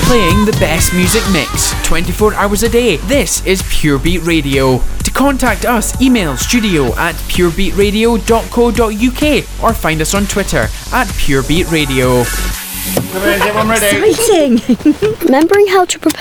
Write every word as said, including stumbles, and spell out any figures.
playing the best music mix twenty-four hours a day. This is Pure Beat Radio. To contact us, email studio at purebeatradio dot co dot uk or find us on Twitter at Pure Beat Radio. Exciting! Remembering how to prepare